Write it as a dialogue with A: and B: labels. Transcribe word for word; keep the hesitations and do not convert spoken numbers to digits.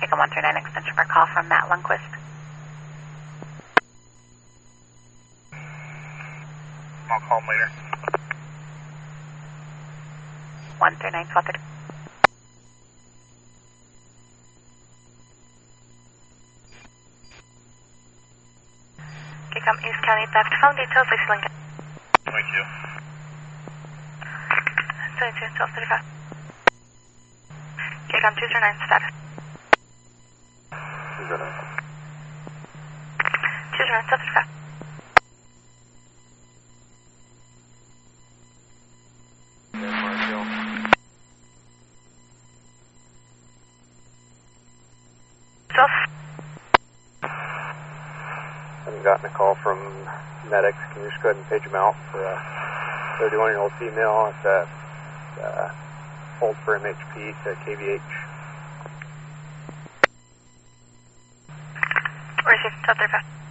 A: Take a one three nine extension for a call from Matt Lundquist.
B: I'll call him later.
A: one three nine twelve thirty. Come East County Theft. Phone details, Lacey Lincoln.
B: Thank you.
A: seventy-two, twelve thirty-five. Okay, come two zero nine status.
B: two zero nine.
A: two zero nine, twelve thirty-five. twelve.
C: I've gotten a call from medics. Can you just go ahead and page them out for a thirty-one-year-old female at the uh, hold for M H P to K V H?
A: Receive, twelve thirty-five.